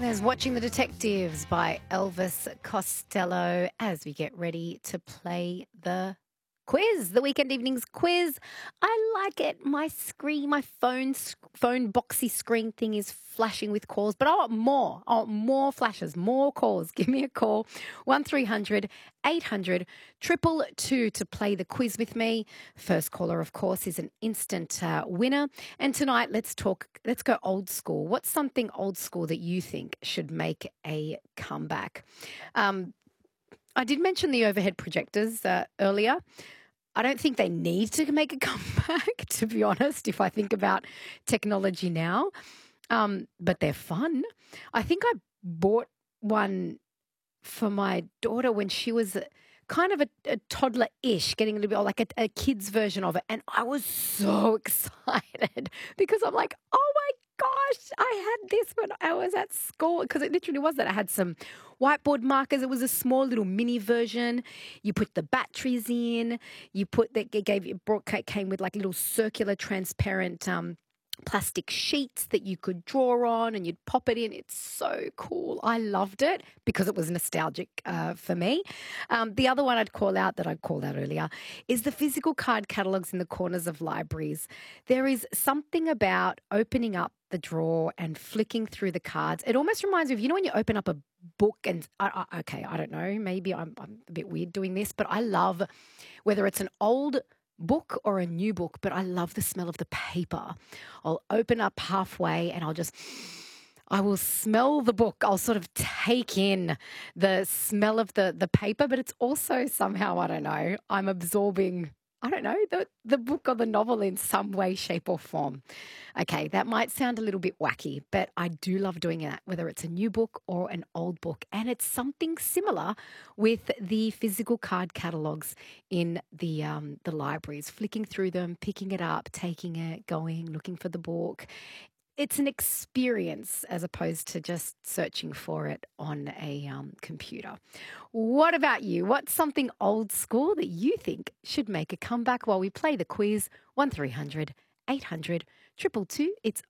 There's Watching the Detectives by Elvis Costello as we get ready to play the quiz, the weekend evenings quiz. I like it. My screen, my phone boxy screen thing is flashing with calls, but I want more. I want more flashes, more calls. Give me a call, 1300 800 222 to play the quiz with me. First caller, of course, is an instant winner. And tonight, let's go old school. What's something old school that you think should make a comeback? Um, I did mention the overhead projectors earlier. I don't think they need to make a comeback, to be honest, if I think about technology now. But they're fun. I think I bought one for my daughter when she was kind of a toddler-ish, getting a little bit like a kid's version of it. And I was so excited because I'm like, oh my gosh, I had this when I was at school, because it literally was that. I had some whiteboard markers. It was a small little mini version. You put the batteries in. You put that came with like little circular transparent plastic sheets that you could draw on, and you'd pop it in. It's so cool. I loved it because it was nostalgic for me. The other one I'd call out that I called out earlier is the physical card catalogues in the corners of libraries. There is something about opening up the drawer and flicking through the cards. It almost reminds me of, when you open up a book and, okay, I don't know, maybe I'm a bit weird doing this, but I love whether it's an old book or a new book, but I love the smell of the paper. I'll open up halfway and I will smell the book. I'll sort of take in the smell of the paper, but it's also somehow, I don't know, I'm absorbing, I don't know, the book or the novel in some way, shape or form. Okay, that might sound a little bit wacky, but I do love doing that, whether it's a new book or an old book. And it's something similar with the physical card catalogues in the libraries, flicking through them, picking it up, taking it, going, looking for the book. It's an experience as opposed to just searching for it on a computer. What about you? What's something old school that you think should make a comeback while we play the quiz? 1300 800 222. It's